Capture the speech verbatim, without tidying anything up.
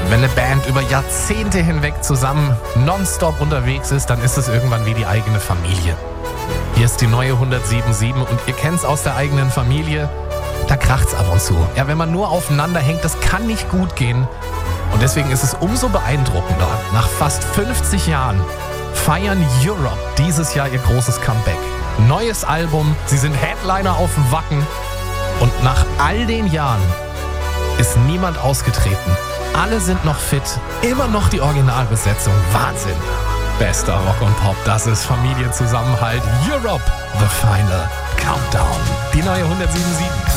Wenn eine Band über Jahrzehnte hinweg zusammen nonstop unterwegs ist, dann ist es irgendwann wie die eigene Familie. Hier ist die neue hundertsieben Komma sieben und ihr kennt es aus der eigenen Familie, da kracht's ab und zu. Ja, wenn man nur aufeinander hängt, das kann nicht gut gehen. Und deswegen ist es umso beeindruckender. Nach fast fünfzig Jahren feiern Europe dieses Jahr ihr großes Comeback. Neues Album, sie sind Headliner auf dem Wacken und nach all den Jahren ist niemand ausgetreten. Alle sind noch fit, immer noch die Originalbesetzung. Wahnsinn! Bester Rock und Pop, das ist Familienzusammenhalt. Europe, the final countdown. Die neue hundertsieben Komma sieben.